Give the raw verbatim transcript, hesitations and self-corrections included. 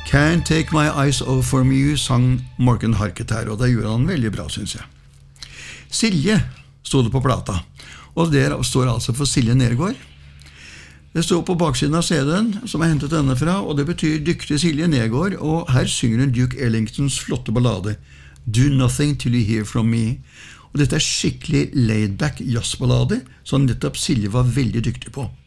Can't Take My Eyes Off From You sang Morgan Harket her, og det gjorde han veldig bra, synes jeg. Silje stod det på plata, og det står altså for Silje Nergård. Det står på baksiden av C D-en, som jeg hentet denne fra, og det betyr dyktig Silje Nergård, og her synger hun Duke Ellingtons flotte ballade, Do Nothing Till You Hear From Me. Og dette er skikkelig laid-back jazzballade, som nettopp Silje var veldig dyktig på.